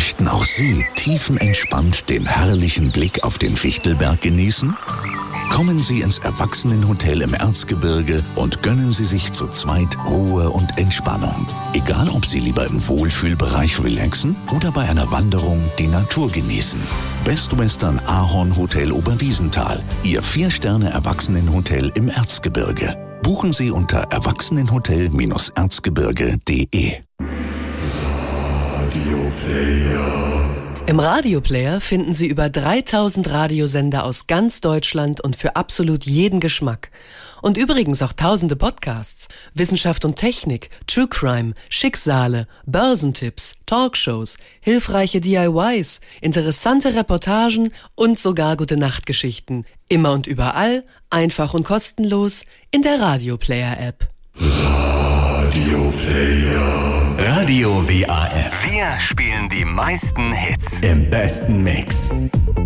Möchten auch Sie tiefenentspannt den herrlichen Blick auf den Fichtelberg genießen? Kommen Sie ins Erwachsenenhotel im Erzgebirge und gönnen Sie sich zu zweit Ruhe und Entspannung. Egal, ob Sie lieber im Wohlfühlbereich relaxen oder bei einer Wanderung die Natur genießen. Best Western Ahorn Hotel Oberwiesenthal, Ihr 4-Sterne-Erwachsenenhotel im Erzgebirge. Buchen Sie unter erwachsenenhotel-erzgebirge.de. Im Radioplayer finden Sie über 3000 Radiosender aus ganz Deutschland und für absolut jeden Geschmack. Und übrigens auch tausende Podcasts, Wissenschaft und Technik, True Crime, Schicksale, Börsentipps, Talkshows, hilfreiche DIYs, interessante Reportagen und sogar Gute-Nacht-Geschichten. Immer und überall, einfach und kostenlos in der Radioplayer-App. Radio WAF. Wir spielen die meisten Hits Im besten Mix.